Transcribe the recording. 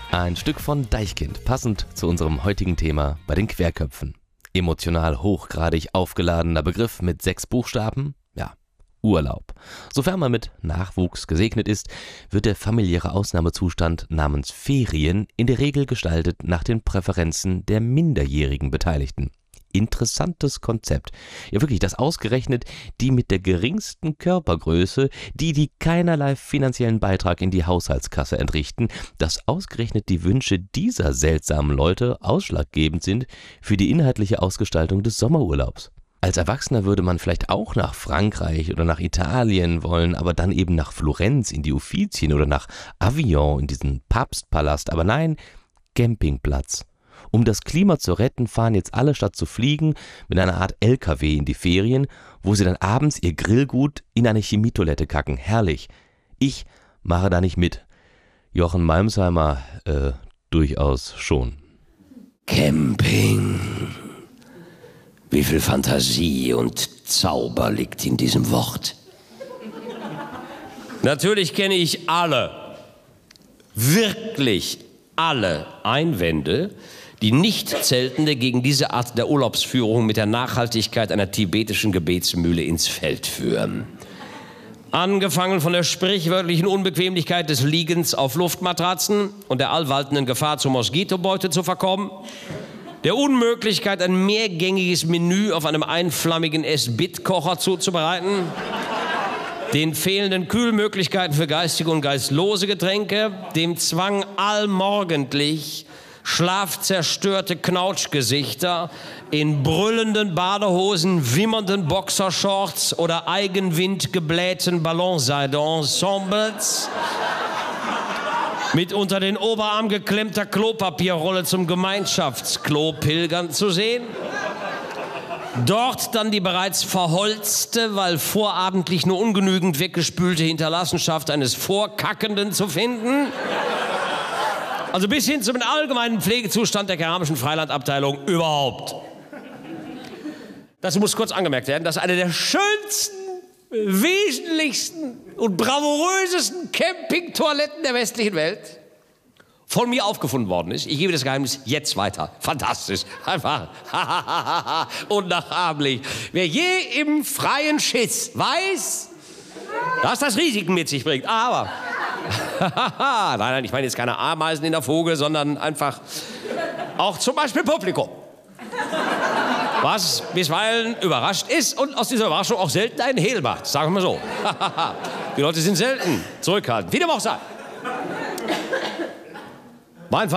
Ein Stück von Deichkind, passend zu unserem heutigen Thema bei den Querköpfen. Emotional hochgradig aufgeladener Begriff mit 6 Buchstaben? Ja, Urlaub. Sofern man mit Nachwuchs gesegnet ist, wird der familiäre Ausnahmezustand namens Ferien in der Regel gestaltet nach den Präferenzen der minderjährigen Beteiligten. Interessantes Konzept. Ja wirklich, dass ausgerechnet die mit der geringsten Körpergröße, die keinerlei finanziellen Beitrag in die Haushaltskasse entrichten, dass ausgerechnet die Wünsche dieser seltsamen Leute ausschlaggebend sind für die inhaltliche Ausgestaltung des Sommerurlaubs. Als Erwachsener würde man vielleicht auch nach Frankreich oder nach Italien wollen, aber dann eben nach Florenz in die Uffizien oder nach Avignon in diesen Papstpalast. Aber nein, Campingplatz. Um das Klima zu retten, fahren jetzt alle statt zu fliegen mit einer Art LKW in die Ferien, wo sie dann abends ihr Grillgut in eine Chemietoilette kacken. Herrlich. Ich mache da nicht mit. Jochen Malmsheimer, durchaus schon. Camping. Wie viel Fantasie und Zauber liegt in diesem Wort. Natürlich kenne ich alle, wirklich alle Einwände, die Nicht-Zeltende gegen diese Art der Urlaubsführung mit der Nachhaltigkeit einer tibetischen Gebetsmühle ins Feld führen. Angefangen von der sprichwörtlichen Unbequemlichkeit des Liegens auf Luftmatratzen und der allwaltenden Gefahr, zur Moskitobeute zu verkommen, der Unmöglichkeit, ein mehrgängiges Menü auf einem einflammigen S-Bit-Kocher zuzubereiten, den fehlenden Kühlmöglichkeiten für geistige und geistlose Getränke, dem Zwang, allmorgendlich schlafzerstörte Knautschgesichter in brüllenden Badehosen, wimmernden Boxershorts oder eigenwindgeblähten Ballonseide-Ensembles mit unter den Oberarm geklemmter Klopapierrolle zum Gemeinschaftsklo pilgern zu sehen. Dort dann die bereits verholzte, weil vorabendlich nur ungenügend weggespülte Hinterlassenschaft eines Vorkackenden zu finden. Also bis hin zum allgemeinen Pflegezustand der keramischen Freilandabteilung überhaupt. Dazu muss kurz angemerkt werden, dass eine der schönsten, wesentlichsten und bravourösesten Campingtoiletten der westlichen Welt von mir aufgefunden worden ist. Ich gebe das Geheimnis jetzt weiter. Fantastisch. Einfach unnachahmlich. Wer je im freien Schiss weiß, dass das Risiken mit sich bringt. Aber nein, ich meine jetzt keine Ameisen in der Fuge, sondern einfach auch zum Beispiel Publikum. Was bisweilen überrascht ist und aus dieser Überraschung auch selten einen Hehl macht, sagen wir so. Die Leute sind selten zurückhaltend. Wie dem auch sei. Mein